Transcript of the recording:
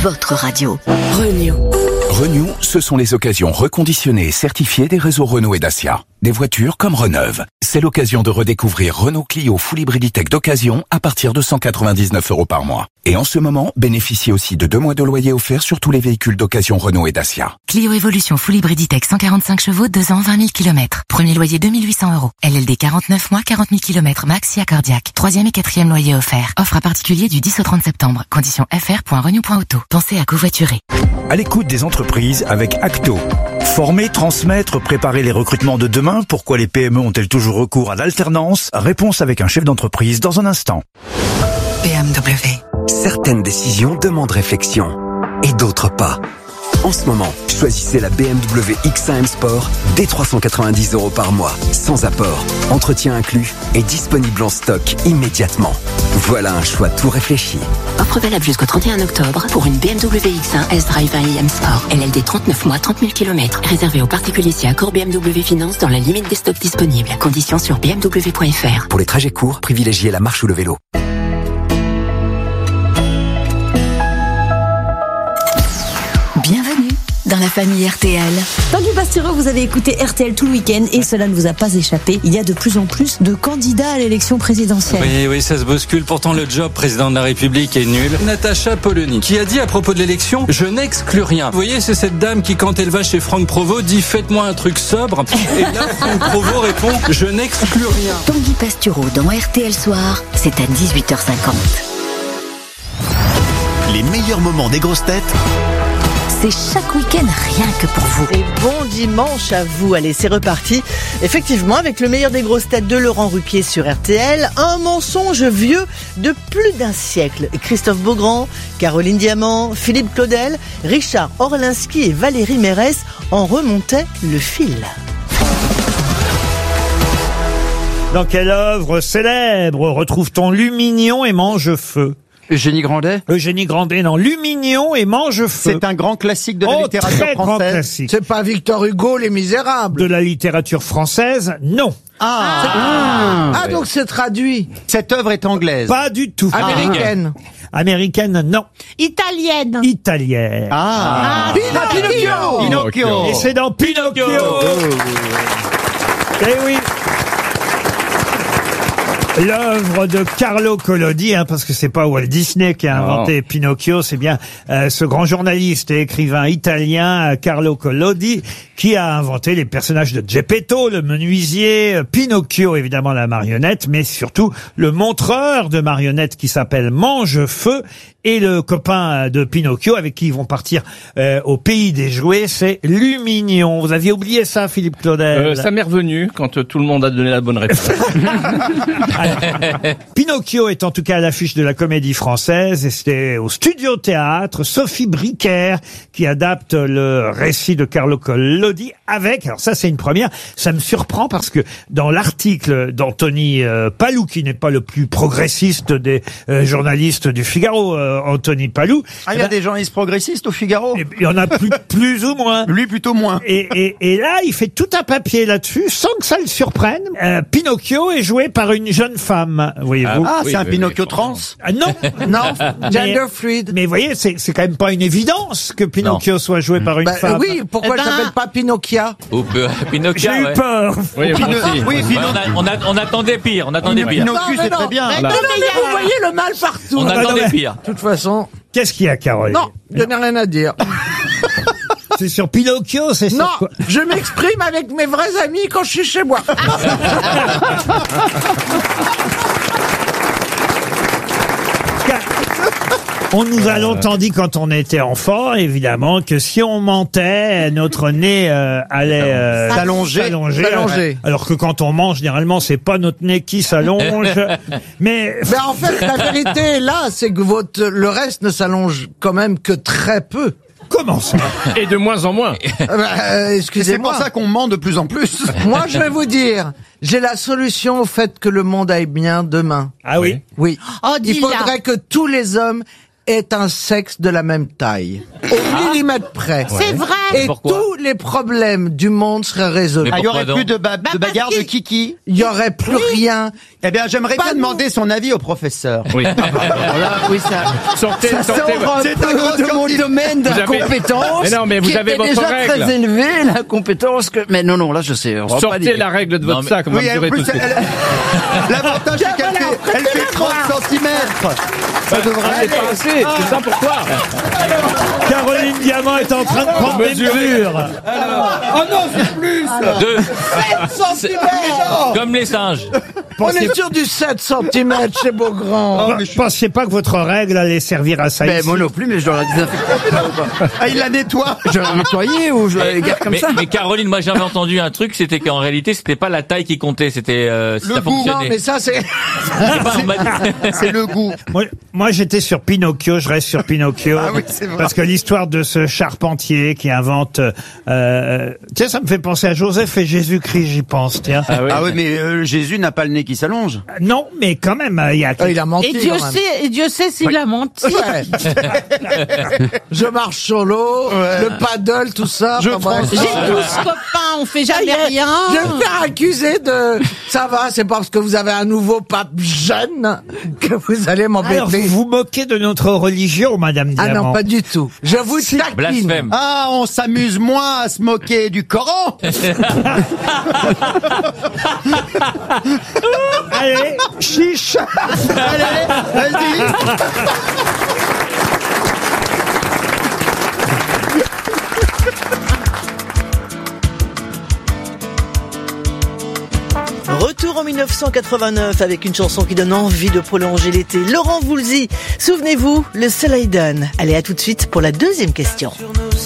votre radio. Renew, ce sont les occasions reconditionnées et certifiées des réseaux Renault et Dacia. Des voitures comme Reneuve. C'est l'occasion de redécouvrir Renault Clio Full Hybrid Tech d'occasion à partir de 199 € par mois. Et en ce moment, bénéficiez aussi de 2 mois de loyer offert sur tous les véhicules d'occasion Renault et Dacia. Clio Evolution Full Hybrid Tech 145 chevaux, 2 ans, 20 000 km. Premier loyer 2 800 €. LLD 49 mois, 40 000 km max, accordiaque. 3e et 4e loyer offert. Offre à particulier du 10 au 30 septembre. Conditions fr.renew.auto. Pensez à covoiturer. À l'écoute des entreprises avec Acto. Former, transmettre, préparer les recrutements de demain. Pourquoi les PME ont-elles toujours recours à l'alternance? Réponse avec un chef d'entreprise dans un instant. BMW. Certaines décisions demandent réflexion et d'autres pas. En ce moment, choisissez la BMW X1 M Sport dès 390 € par mois, sans apport, entretien inclus et disponible en stock immédiatement. Voilà un choix tout réfléchi. Offre valable jusqu'au 31 octobre pour une BMW X1 S-Drive 1 IM Sport. LLD 39 mois, 30 000 km. Réservé aux particuliers si accord BMW Finance dans la limite des stocks disponibles. Conditions sur bmw.fr. Pour les trajets courts, privilégiez la marche ou le vélo. Bienvenue dans la famille RTL. Tanguy Pastureau, vous avez écouté RTL tout le week-end et cela ne vous a pas échappé. Il y a de plus en plus de candidats à l'élection présidentielle. Oui, ça se bouscule. Pourtant, le job président de la République est nul. Natacha Polony, qui a dit à propos de l'élection, je n'exclus rien. Vous voyez, c'est cette dame qui, quand elle va chez Franck Provost, dit faites-moi un truc sobre. Et là, Franck Provost répond, je n'exclus rien. Tanguy Pastureau dans RTL Soir, c'est à 18h50. Les meilleurs moments des grosses têtes, c'est chaque week-end rien que pour vous. Et bon dimanche à vous. Allez, c'est reparti. Effectivement, avec le meilleur des grosses têtes de Laurent Ruquier sur RTL, un mensonge vieux de plus d'un siècle. Christophe Beaugrand, Caroline Diamant, Philippe Claudel, Richard Orlinski et Valérie Mérès en remontaient le fil. Dans quelle œuvre célèbre retrouve-t-on Lumignon et Mangefeu? Eugénie Grandet? Eugénie Grandet, non. Lumignon et Mangefeu. C'est un grand classique de la littérature très française. Grand classique. C'est pas Victor Hugo, Les Misérables? De la littérature française, non. Donc c'est traduit. Cette œuvre est anglaise. Pas du tout. Américaine. Américaine, non. Italienne. Italienne. Pinocchio. Et c'est dans Pinocchio. Eh oui. L'œuvre de Carlo Collodi, parce que c'est pas Walt Disney qui a inventé Pinocchio, c'est bien ce grand journaliste et écrivain italien Carlo Collodi qui a inventé les personnages de Geppetto, le menuisier, Pinocchio évidemment la marionnette, mais surtout le montreur de marionnettes qui s'appelle Mangefeu, et le copain de Pinocchio avec qui ils vont partir au pays des jouets, c'est Lumignon. Vous aviez oublié ça, Philippe Claudel? Ça m'est revenu quand tout le monde a donné la bonne réponse. Pinocchio est en tout cas à l'affiche de la Comédie Française et c'était au Studio Théâtre Sophie Briquer qui adapte le récit de Carlo Collodi avec, alors ça c'est une première, ça me surprend parce que dans l'article d'Anthony Palou, qui n'est pas le plus progressiste des journalistes du Figaro, Anthony Palou. Il y a des journalistes progressistes au Figaro? Il y en a plus ou moins. Lui plutôt moins. Et là, il fait tout un papier là-dessus sans que ça le surprenne. Pinocchio est joué par une jeune femme, voyez-vous. C'est un Pinocchio trans? Non. Gender fluid. Mais vous voyez, c'est quand même pas une évidence que Pinocchio soit joué par une femme. Oui, pourquoi elle s'appelle pas Pinocchia? Pinocchia, J'ai eu peur. On attendait pire, Pinocchio, c'est très bien. Non, mais vous voyez le mal partout. On attendait pire. De toute façon... Qu'est-ce qu'il y a, Caroline? Non, je n'ai rien à dire. C'est sur Pinocchio, c'est sur quoi? Non, je m'exprime avec mes vrais amis quand je suis chez moi. On nous a longtemps dit quand on était enfant, évidemment, que si on mentait, notre nez allait s'allonger. Alors que quand on mange, généralement, c'est pas notre nez qui s'allonge. Mais en fait, la vérité est là, c'est que le reste ne s'allonge quand même que très peu. Comment ça? Et de moins en moins. Excusez-moi. C'est pour ça qu'on ment de plus en plus. Moi, je vais vous dire, j'ai la solution au fait que le monde aille bien demain. Ah oui? Oui. Il faudrait que tous les hommes est un sexe de la même taille. Au millimètre près. C'est vrai. Et Pourquoi tous les problèmes du monde seraient résolus. Mais Ah, il y aurait pourquoi plus de bagarre de kiki. Il y aurait plus rien. Eh bien, j'aimerais Pas bien nous. demander son avis au professeur. Oui. Oui, ça. Sortez, Ça sortez. sort un C'est peu un grand de mon scientifique. domaine de Vous avez- compétence. Mais non, mais vous qui avez était votre déjà règle. très élevé, la compétence que. Mais non, là, je sais. on va pas Sortez dire. la règle de votre Non, mais- sac, on va Oui, en mesurer tout plus, de suite. l'avantage, c'est qu'elle fait 30 cm. Ça devrait Ah, c'est pas aller. assez, c'est ça pourquoi Caroline Diamant est en train de prendre des mesures. Oh non, c'est plus. Deux. 7 cm. Comme les singes. On est sur du 7 cm chez Beaugrand. Je pensais pas que votre règle allait servir à ça. Mais ici. moi non plus, mais je dois la désinfecter. Ah, il la nettoie. Je la nettoyer ou je la garde comme ça. Mais Caroline, moi j'avais entendu un truc, c'était qu'en réalité c'était pas la taille qui comptait, c'était si Le ça goût. fonctionnait. Non, mais ça, c'est... On m'a dit- C'est le goût. Moi, j'étais sur Pinocchio, je reste sur Pinocchio. Ah oui, c'est vrai. Parce que l'histoire de ce charpentier qui invente... tiens, ça me fait penser à Joseph et Jésus-Christ, j'y pense, tiens. Ah oui, mais Jésus n'a pas le nez qui s'allonge. Non, mais quand même, il y a... Il a menti. Et Dieu quand même. sait, et Dieu sait s'il a menti. Ouais. Je marche solo, le paddle, tout ça. Je enfin, bref. J'ai 12 copains, on fait jamais rien. Je vais me faire accuser de... Ça va, c'est pas parce que vous avez un nouveau pape jeune que vous allez Alors, m'embêter. vous vous moquez de notre religion, Madame Ah Diamant. non, pas du tout. Je vous taquine. Blasphème. Ah, on s'amuse moins à se moquer du Coran. Allez, chiche. Allez, vas-y. Retour en 1989 avec une chanson qui donne envie de prolonger l'été. Laurent Voulzy, souvenez-vous, le Soleil donne. Allez, à tout de suite pour la deuxième question.